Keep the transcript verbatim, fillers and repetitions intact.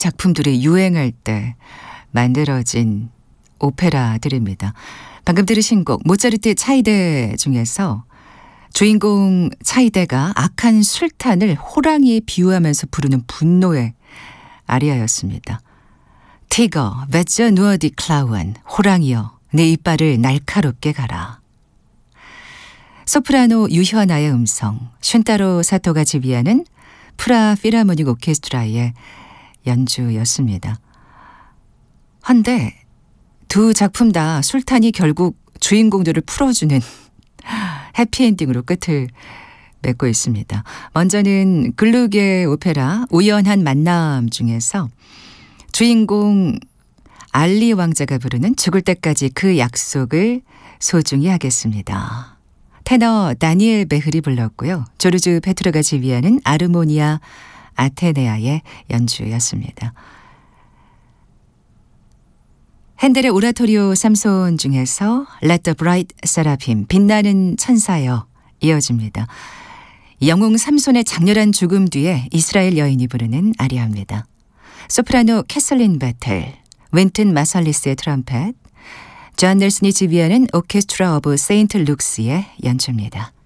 작품들이 유행할 때 만들어진 오페라들입니다. 방금 들으신 곡 모차르트 차이데 중에서 주인공 차이데가 악한 술탄을 호랑이에 비유하면서 부르는 분노의 아리아였습니다. 티거, 베저 누어디 클라우안, 호랑이여, 내 이빨을 날카롭게 가라. 소프라노 유현아의 음성, 슌타로 사토가 지휘하는 프라 필하모닉 오케스트라의 연주였습니다. 헌데 두 작품 다 술탄이 결국 주인공들을 풀어주는 해피엔딩으로 끝을 맺고 있습니다. 먼저는 글루게 오페라 우연한 만남 중에서 주인공 알리 왕자가 부르는 죽을 때까지 그 약속을 소중히 하겠습니다. 테너 다니엘 베흐리 불렀고요. 조르주 페트로가 지휘하는 아르모니아 아테네아의 연주였습니다. 핸델의 오라토리오 삼손 중에서 Let the Bright Seraphim, 빛나는 천사여 이어집니다. 영웅 삼손의 장렬한 죽음 뒤에 이스라엘 여인이 부르는 아리아입니다. 소프라노 캐슬린 베텔, 윈튼 마살리스의 트럼펫, 존 넬슨이 지휘하는 오케스트라 오브 세인트 룩스의 연주입니다.